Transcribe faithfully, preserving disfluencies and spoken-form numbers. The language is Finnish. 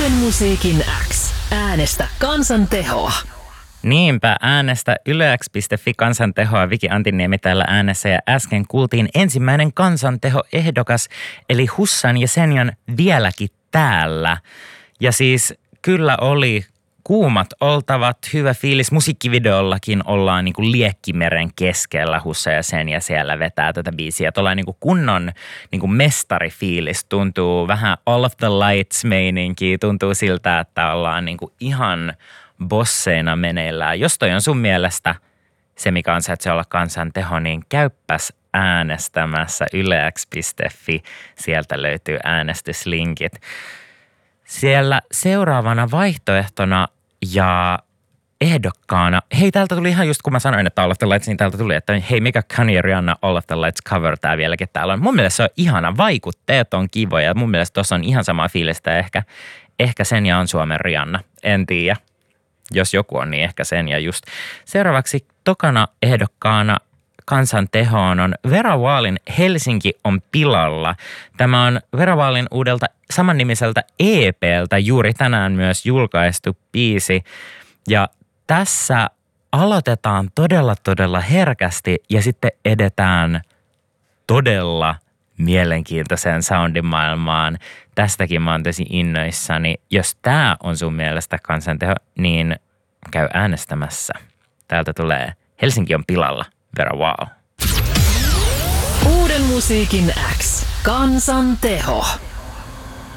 Uuden musiikin X. Äänestä kansantehoa. Niinpä, äänestä yle x piste fi kansantehoa. Viki Antiniemi täällä äänessä ja äsken kuultiin ensimmäinen kansantehoehdokas, eli Hussan ja Senjan Vieläkin täällä. Ja siis kyllä oli kuumat oltavat, hyvä fiilis. Musiikkivideollakin ollaan niin kuin Liekkimeren keskellä. Hussa ja Senja siellä vetää tätä biisiä. Tuollainen niin kuin kunnon niin kuin mestarifiilis. Tuntuu vähän All of the Lights-meininkiä. Tuntuu siltä, että ollaan niin kuin ihan bosseina meneillään. Jos toi on sun mielestä se, mikä ansaitsee olla kansanteho, niin käyppäs äänestämässä yle x piste fi. Sieltä löytyy äänestyslinkit. Siellä seuraavana vaihtoehtona ja ehdokkaana, hei täältä tuli ihan just kun mä sanoin, että All of the Lights, niin täältä tuli, että hei mikä Kanye Rihanna All of the Lights cover tää vieläkin täällä on. Mun mielestä se on ihana, vaikutteet on kivoja ja mun mielestä tossa on ihan samaa fiilistä, ehkä, ehkä Senja on Suomen Rihanna, en tiedä. Jos joku on, niin ehkä Senja just. Seuraavaksi tokana ehdokkaana kansantehoon on Vera Waalin Helsinki on pilalla. Tämä on Vera Waalin uudelta samannimiseltä E P:ltä juuri tänään myös julkaistu biisi. Ja tässä aloitetaan todella todella herkästi ja sitten edetään todella mielenkiintoiseen soundimaailmaan. Tästäkin mä oon tosi innoissani. Jos tää on sun mielestä kansanteho, niin käy äänestämässä. Täältä tulee Helsinki on pilalla. Vera Waal. Uuden musiikin X. Kansanteho.